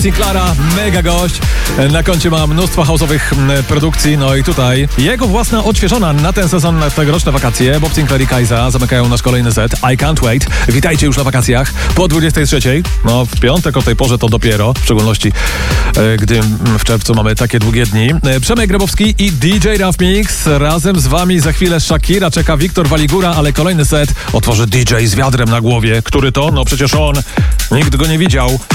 Clara, mega gość, na koncie ma mnóstwo house'owych produkcji, no i tutaj jego własna odświeżona na ten sezon, tegoroczne wakacje. Bob Sinclair i Kajza zamykają nasz kolejny set, I Can't Wait. Witajcie już na wakacjach po 23. No w piątek o tej porze to dopiero, w szczególności gdy w czerwcu mamy takie długie dni. Przemek Grabowski i DJ Raf Mix razem z wami. Za chwilę Shakira, czeka Wiktor Waligura, ale kolejny set otworzy DJ z wiadrem na głowie. Który to? No przecież on, nikt go nie widział.